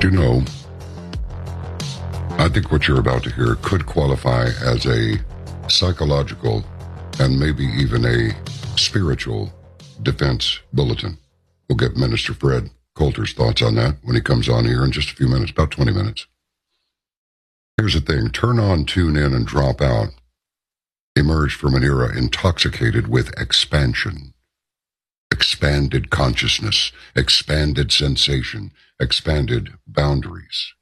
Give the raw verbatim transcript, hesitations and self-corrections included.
Do you know, I think what you're about to hear could qualify as a psychological and maybe even a spiritual defense bulletin. We'll get Minister Fred Coulter's thoughts on that when he comes on here in just a few minutes, about twenty minutes. Here's the thing. Turn on, tune in, and drop out emerged from an era intoxicated with expansion. Expanded consciousness, expanded sensation, expanded boundaries.